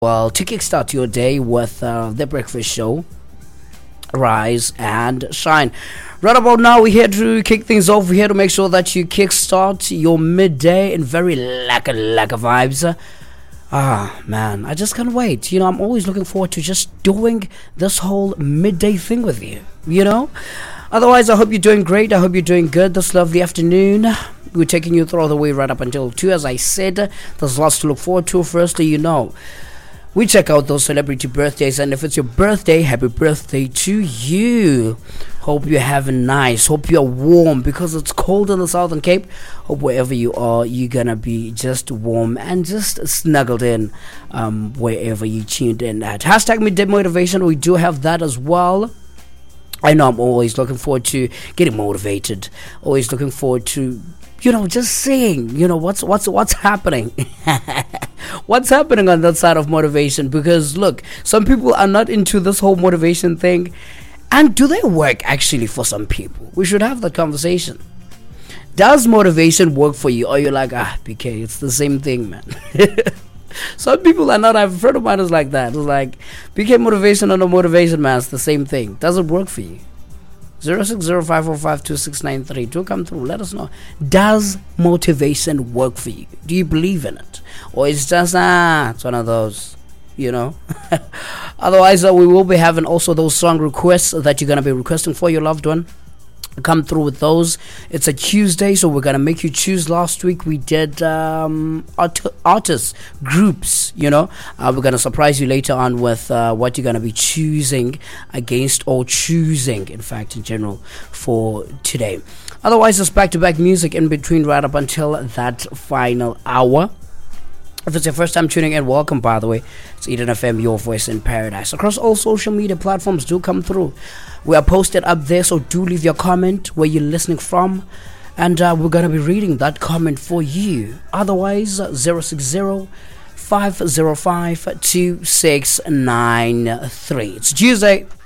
Well, to kickstart your day with the breakfast show, Rise and Shine. Right about now, we're here to kick things off. We're here to make sure that you kickstart your midday in very lacquer vibes. Man, I just can't wait. I'm always looking forward to just doing this whole midday thing with you. Otherwise, I hope you're doing great. I hope you're doing good this lovely afternoon. We're taking you through all the way right up until 2. As I said, there's lots to look forward to. Firstly, we check out those celebrity birthdays, and if it's your birthday, happy birthday to you. Hope you're having nice. Hope you're warm because it's cold in the Southern Cape. Hope wherever you are, you're gonna be just warm and just snuggled in wherever you tuned in at. Hashtag midday motivation. We do have that as well. I know I'm always looking forward to getting motivated. Always looking forward to just seeing, what's happening. What's happening on that side of motivation? Because look, some people are not into this whole motivation thing. And do they work actually for some people? We should have that conversation. Does motivation work for you? Or you're like, PK, it's the same thing, man. Some people are not. I have a friend of mine who's like that. It's like, PK motivation or no motivation, man, it's the same thing. Does it work for you? 0605452693. Do come through. Let us know. Does motivation work for you? Do you believe in it? Or it's just, it's one of those, Otherwise, we will be having also those song requests that you're going to be requesting for your loved one. Come through with those. It's a Tuesday, so we're gonna make you choose. Last week we did artists groups. We're gonna surprise you later on with what you're gonna be choosing against, or choosing in fact in general for today. Otherwise, it's back-to-back music in between right up until that final hour. If it's your first time tuning in, welcome, by the way. It's Eden FM, your voice in paradise. Across all social media platforms, do come through. We are posted up there, so do leave your comment where you're listening from. And we're going to be reading that comment for you. Otherwise, 060-505-2693. It's Tuesday.